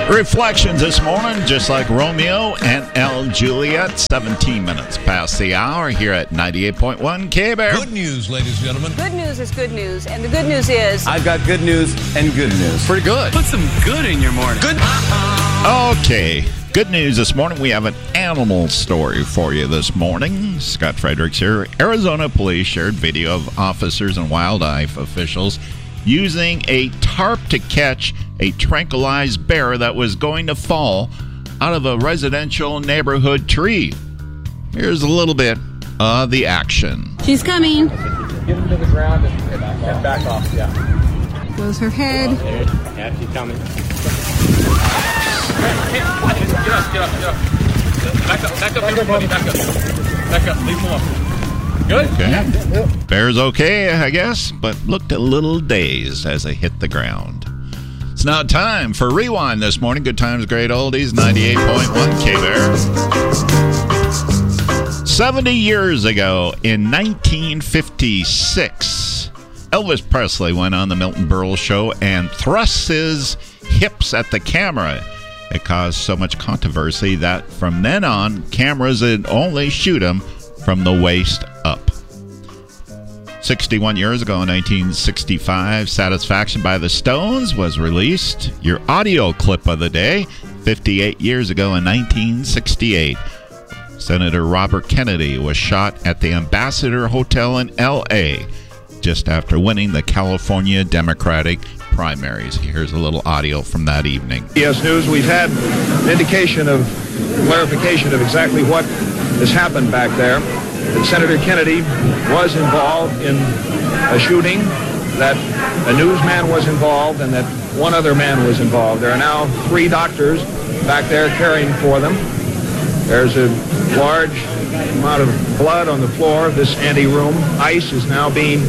Reflections this morning, just like Romeo and Juliet, 17 minutes past the hour here at 98.1 K-Bear. Good news, ladies and gentlemen. Good news is good news, and the good news is... I've got good news and good news. Pretty good. Put some good in your morning. Good. Okay, good news this morning. We have an animal story for you this morning. Scott Fredericks here. Arizona police shared video of officers and wildlife officials using a tarp to catch a tranquilized bear that was going to fall out of a residential neighborhood tree. Here's a little bit of the action. She's coming. Get him to the ground and back off, yeah. Goes her head. Yeah, she's coming. Get up. Back up, everybody. Back up. Leave him alone. Good? Okay. Bear's okay, I guess, but looked a little dazed as they hit the ground. It's now time for Rewind this morning. Good times, great oldies, 98.1 K-Bear. 70 years ago, in 1956, Elvis Presley went on the Milton Berle Show and thrust his hips at the camera. It caused so much controversy that from then on, cameras would only shoot him from the waist up. 61 years ago in 1965, Satisfaction by the Stones was released. Your audio clip of the day, 58 years ago in 1968. Senator Robert Kennedy was shot at the Ambassador Hotel in L.A. just after winning the California Democratic primaries. Here's a little audio from that evening. CBS News, we've had indication of clarification of exactly what has happened back there. That Senator Kennedy was involved in a shooting, that a newsman was involved, and that one other man was involved. There are now 3 doctors back there caring for them. There's a large amount of blood on the floor of this anteroom. Ice is now being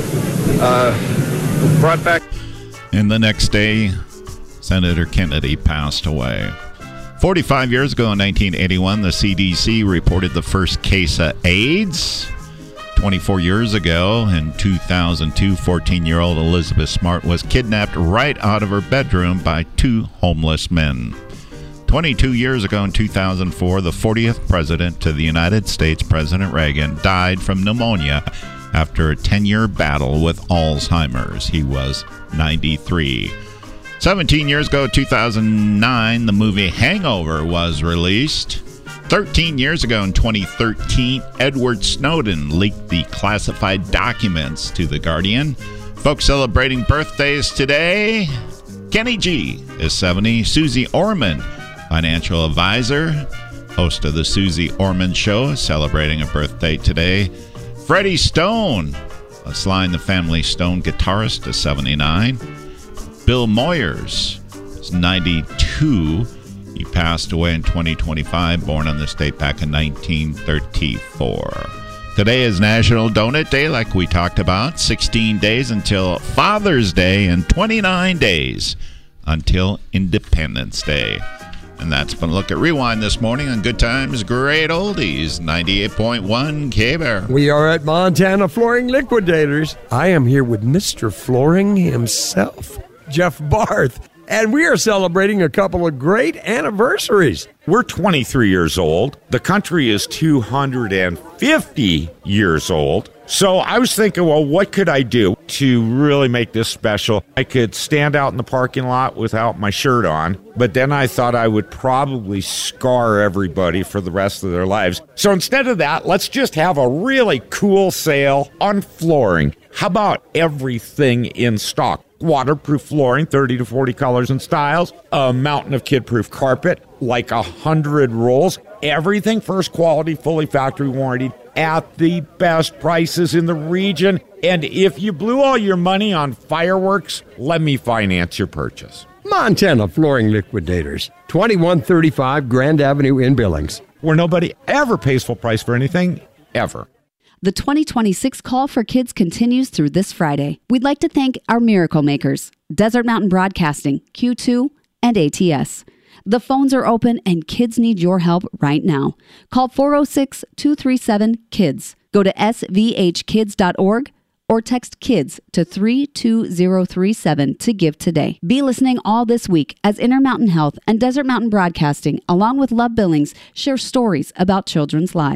brought back. And the next day, Senator Kennedy passed away. 45 years ago in 1981, the CDC reported the first case of AIDS. 24 years ago in 2002, 14-year-old Elizabeth Smart was kidnapped right out of her bedroom by 2 homeless men. 22 years ago in 2004, the 40th president of the United States, President Reagan, died from pneumonia after a 10-year battle with Alzheimer's. He was 93. 17 years ago, 2009, the movie Hangover was released. 13 years ago in 2013, Edward Snowden leaked the classified documents to The Guardian. Folks celebrating birthdays today. Kenny G is 70. Susie Orman, financial advisor, host of the Susie Orman Show, celebrating a birthday today. Freddie Stone, a Sly and the Family Stone guitarist, is 79. Bill Moyers is 92. He passed away in 2025, born on this date back in 1934. Today is National Donut Day, like we talked about. 16 days until Father's Day and 29 days until Independence Day. And that's been a look at Rewind this morning on Good Times, Great Oldies, 98.1 K-Bear. We are at Montana Flooring Liquidators. I am here with Mr. Flooring himself, Jeff Barth, and we are celebrating a couple of great anniversaries. We're 23 years old. The country is 250 years old. So I was thinking, well, what could I do to really make this special? I could stand out in the parking lot without my shirt on, but then I thought I would probably scar everybody for the rest of their lives. So instead of that, let's just have a really cool sale on flooring. How about everything in stock? Waterproof flooring, 30 to 40 colors and styles, a mountain of kid-proof carpet, like 100 rolls, everything first quality, fully factory warranted, at the best prices in the region. And if you blew all your money on fireworks, let me finance your purchase. Montana Flooring Liquidators, 2135 Grand Avenue in Billings. Where nobody ever pays full price for anything, ever. The 2026 Call for Kids continues through this Friday. We'd like to thank our miracle makers, Desert Mountain Broadcasting, Q2, and ATS. The phones are open and kids need your help right now. Call 406-237-KIDS. Go to svhkids.org or text KIDS to 32037 to give today. Be listening all this week as Intermountain Health and Desert Mountain Broadcasting, along with Love Billings, share stories about children's lives.